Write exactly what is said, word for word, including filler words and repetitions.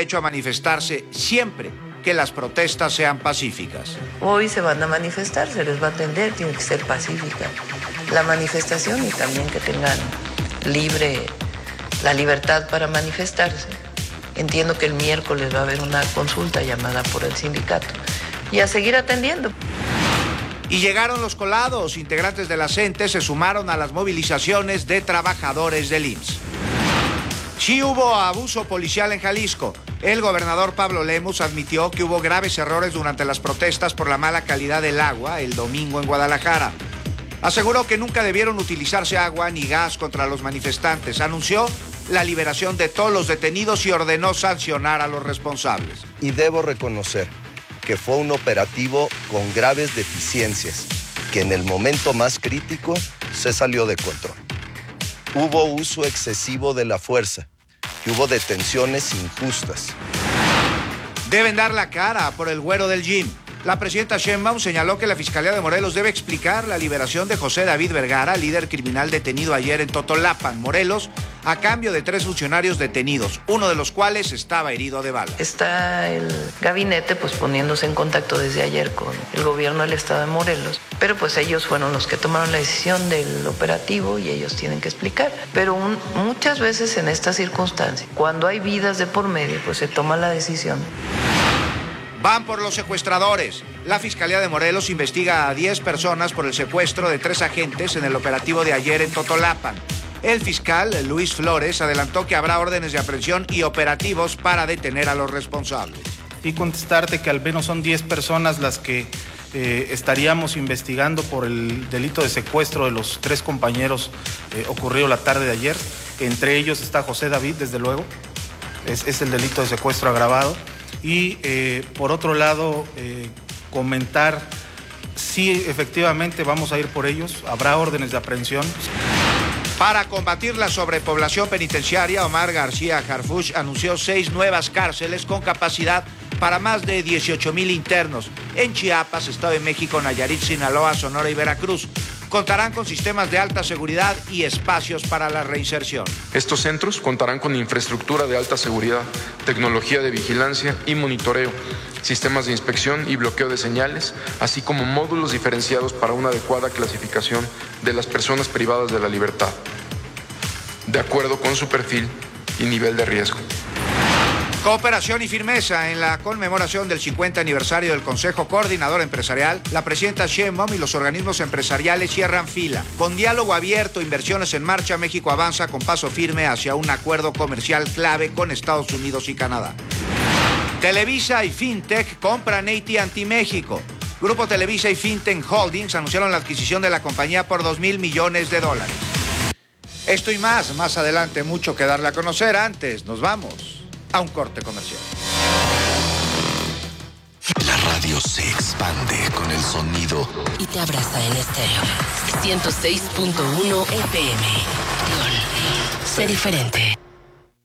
derecho a manifestarse siempre que las protestas sean pacíficas. Hoy se van a manifestar, se les va a atender, tiene que ser pacífica la manifestación y también que tengan libre la libertad para manifestarse. Entiendo que el miércoles va a haber una consulta llamada por el sindicato y a seguir atendiendo. Y llegaron los colados. Integrantes de la CENTE se sumaron a las movilizaciones de trabajadores del I M S S. Sí hubo abuso policial en Jalisco. El gobernador Pablo Lemus admitió que hubo graves errores durante las protestas por la mala calidad del agua el domingo en Guadalajara. Aseguró que nunca debieron utilizarse agua ni gas contra los manifestantes. Anunció la liberación de todos los detenidos y ordenó sancionar a los responsables. Y debo reconocer que fue un operativo con graves deficiencias, que en el momento más crítico se salió de control. Hubo uso excesivo de la fuerza y hubo detenciones injustas. Deben dar la cara por el güero del gym. La presidenta Sheinbaum señaló que la Fiscalía de Morelos debe explicar la liberación de José David Vergara, líder criminal detenido ayer en Totolapan, Morelos, a cambio de tres funcionarios detenidos, uno de los cuales estaba herido de bala. Está el gabinete pues poniéndose en contacto desde ayer con el gobierno del estado de Morelos, pero pues ellos fueron los que tomaron la decisión del operativo y ellos tienen que explicar. Pero un, muchas veces en estas circunstancias, cuando hay vidas de por medio, pues se toma la decisión. Van por los secuestradores. La Fiscalía de Morelos investiga a diez personas por el secuestro de tres agentes en el operativo de ayer en Totolapan. El fiscal, Luis Flores, adelantó que habrá órdenes de aprehensión y operativos para detener a los responsables. Y contestarte que al menos son diez personas las que eh, estaríamos investigando por el delito de secuestro de los tres compañeros eh, ocurrido la tarde de ayer. Entre ellos está José David, desde luego. Es, es el delito de secuestro agravado. Y eh, por otro lado, eh, comentar si efectivamente vamos a ir por ellos, habrá órdenes de aprehensión. Para combatir la sobrepoblación penitenciaria, Omar García Harfuch anunció seis nuevas cárceles con capacidad para más de dieciocho mil internos en Chiapas, Estado de México, Nayarit, Sinaloa, Sonora y Veracruz. Contarán con sistemas de alta seguridad y espacios para la reinserción. Estos centros contarán con infraestructura de alta seguridad, tecnología de vigilancia y monitoreo, sistemas de inspección y bloqueo de señales, así como módulos diferenciados para una adecuada clasificación de las personas privadas de la libertad, de acuerdo con su perfil y nivel de riesgo. Cooperación y firmeza en la conmemoración del cincuenta aniversario del Consejo Coordinador Empresarial. La presidenta Sheinbaum y los organismos empresariales cierran fila. Con diálogo abierto, inversiones en marcha, México avanza con paso firme hacia un acuerdo comercial clave con Estados Unidos y Canadá. Televisa y Fintech compran A T and T México. Grupo Televisa y Fintech Holdings anunciaron la adquisición de la compañía por dos mil millones de dólares. Esto y más, más adelante, mucho que darle a conocer. Antes, nos vamos a un corte comercial. La radio se expande con el sonido y te abraza en estéreo. ciento seis punto uno F M. Sé diferente.